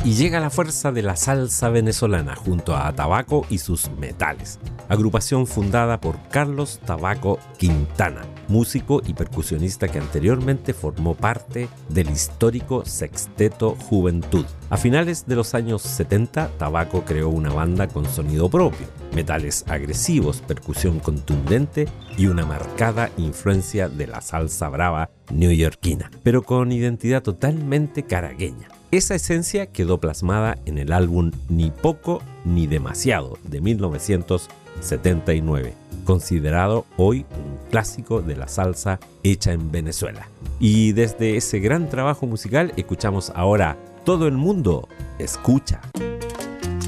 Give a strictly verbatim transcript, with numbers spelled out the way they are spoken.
Y llega la fuerza de la salsa venezolana junto a Tabaco y sus Metales, agrupación fundada por Carlos Tabaco Quintana, músico y percusionista que anteriormente formó parte del histórico Sexteto Juventud. A finales de los años setenta, Tabaco creó una banda con sonido propio, metales agresivos, percusión contundente y una marcada influencia de la salsa brava neoyorquina, pero con identidad totalmente caragueña. Esa esencia quedó plasmada en el álbum Ni Poco Ni Demasiado de mil novecientos setenta y nueve, considerado hoy un clásico de la salsa hecha en Venezuela. Y desde ese gran trabajo musical escuchamos ahora Todo el Mundo Escucha.